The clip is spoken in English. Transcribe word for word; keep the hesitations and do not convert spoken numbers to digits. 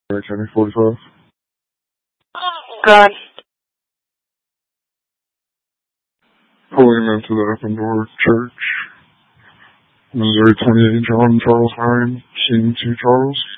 County forty-five. Good. Pulling into the Open Door Church, Missouri twenty-eight, John Charles Hine, King two Charles.